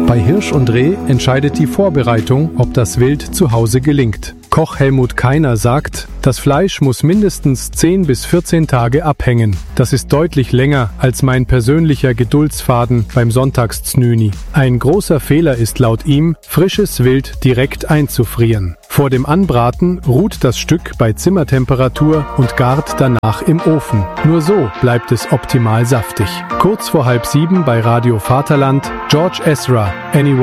Bei Hirsch und Reh entscheidet die Vorbereitung, ob das Wild zu Hause gelingt. Koch Helmut Keiner sagt, das Fleisch muss mindestens 10 bis 14 Tage abhängen. Das ist deutlich länger als mein persönlicher Geduldsfaden beim Sonntagsznüni. Ein großer Fehler ist laut ihm, frisches Wild direkt einzufrieren. Vor dem Anbraten ruht das Stück bei Zimmertemperatur und gart danach im Ofen. Nur so bleibt es optimal saftig. Kurz vor 6:30 bei Radio Vaterland, George Ezra, Anyone